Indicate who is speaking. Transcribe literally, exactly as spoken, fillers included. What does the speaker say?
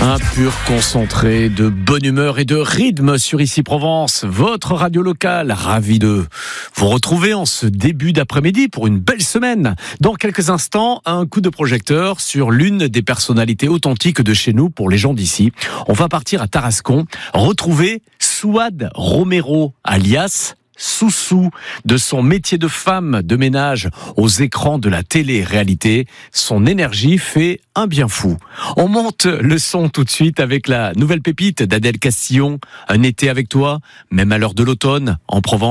Speaker 1: Un pur concentré de bonne humeur et de rythme sur Ici Provence, votre radio locale. Ravi de vous retrouver en ce début d'après-midi pour une belle semaine. Dans quelques instants, un coup de projecteur sur l'une des personnalités authentiques de chez nous pour les gens d'ici. On va partir à Tarascon, retrouver Souad Romero, alias Soussou, de son métier de femme de ménage aux écrans de la télé-réalité. Son énergie fait un bien fou. On monte le son tout de suite avec la nouvelle pépite d'Adèle Castillon. Un été avec toi, même à l'heure de l'automne, en Provence.